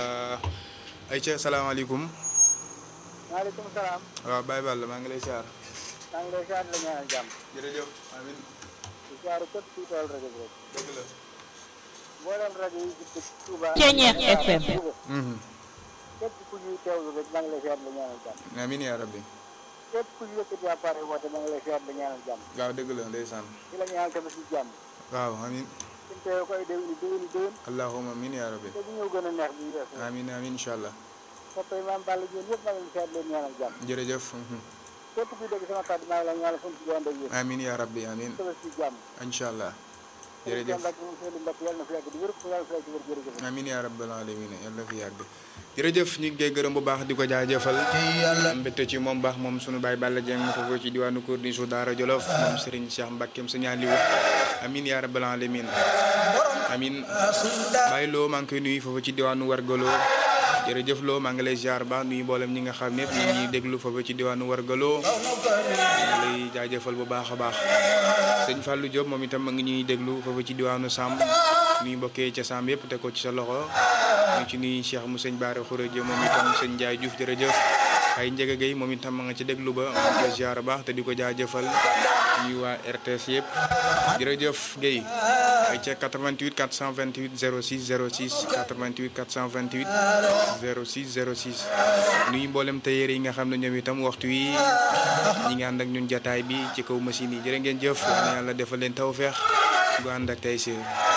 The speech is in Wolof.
ayca salaamaaleykum. maaleykum salaam. waaw Baye Balla maa ngi lay siyaar. maa ngi lay siyaar la ñaanal jàmm. jërëjëf amiin. di siyaaru képp kuy tool rajo bi rek. dëgg la. mboolem rajo yi ci Touba. Ceeñeex FM. képp ku ñuy teewlu rek maa ngi lay siyaar la ñaanal jàmm. amiin yaa rabbi. képp ku ñu yëkkati appareil woote maa ngi lay siyaar la ñaanal jàmm. waaw dëgg la ndeysaan. di la ñaanal tamit ci jàmm. waaw amiin. suñu teew koy déwén. allahumma amiin yaa rabbi. te bu ñëw gën a neex bi def. amiin amiin incha allah. soppay maam Balla Dieng yëpp maa ngi lay siyaar leen ñaanal jàmm. jërëjëf. képp kuy dégg sama kàddu maa ngi lay ñaanal fu mu ci doon dégg yéen. amiin yaa rabbi amiin. tamit ci jàmm. incha allah. jërëjëf yàlla na fi yàgg di wér yàlla na fi yàgg di wér jërëjëf. amiin yaa rabbal alamin yàlla na fi yàgg. jërëjëf ñu ngi koy gërëm bu baax di ko jaajëfal. mbégte ci moom baax moom sunu baay Balla Dieng foofu ci diwaanu Corniche su Daara Jolof moom Serigne Cheikh Mbackeem sa ñaali wu. amiin yaa rabbal alamin. amiin. bàyyi loo maa ngi koy nuyu foofu ci diwaanu Wargalo. jërëjëf loo maa ngi lay ziar baax nuyu mboolem ñi nga xam ne ñu ngi déglu foofu ci diwaanu Wargalo. maa ngi lay jaajëfal bu baax a baax. sëñ Fallou Diop moom itam ma ngi ñuy déglu foofu ci diwaanu Samb nuyu mbokkee ca Samb yëpp te ko ci sa loxo ñu ci nuyu Cheikh mu sëñ Baara Khourédia moom itam sëñ Ndiaye Diouf jërëjëf ay Njëga Gueye moom itam ma nga ci déglu ba ma ngi koy ziar baax te di ko jaajëfal ñuy waa RTS yëpp jërëjëf Gueye ay ca 88 428 06 06 88 428 06 06 nuyu mboolem tailleur yi nga xam ne ñoom itam waxtu wi ñi ngi ànd ak ñun jataay bi ci kaw machine yi jërë ngeen jëf na yàlla defal leen tawfeex gu ànd ak tey si